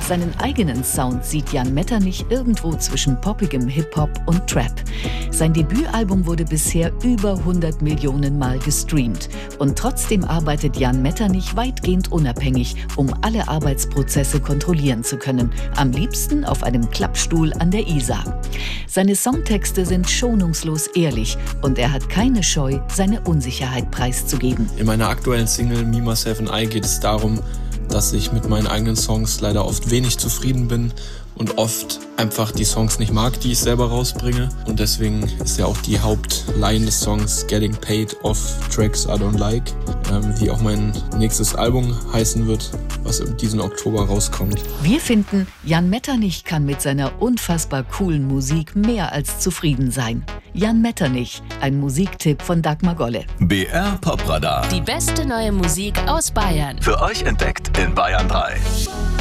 Seinen eigenen Sound sieht Jan Metternich irgendwo zwischen poppigem Hip-Hop und Trap. Sein Debütalbum wurde bisher über 100 Millionen Mal gestreamt. Und trotzdem arbeitet Jan Metternich weitgehend unabhängig, um alle Arbeitsprozesse kontrollieren zu können. Am liebsten auf einem Klappstuhl an der Isar. Seine Songtexte sind schonungslos ehrlich und er hat keine Scheu, seine Unsicherheit preiszugeben. In meiner aktuellen Single Me, Myself and I geht es darum, dass ich mit meinen eigenen Songs leider oft wenig zufrieden bin und oft einfach die Songs nicht mag, die ich selber rausbringe. Und deswegen ist ja auch die Hauptline des Songs Getting Paid Off Tracks I Don't Like, wie auch mein nächstes Album heißen wird, was diesen Oktober rauskommt. Wir finden, Jan Metternich kann mit seiner unfassbar coolen Musik mehr als zufrieden sein. Jan Metternich, ein Musiktipp von Dagmar Golle. BR Popradar. Die beste neue Musik aus Bayern. Für euch entdeckt in Bayern 3.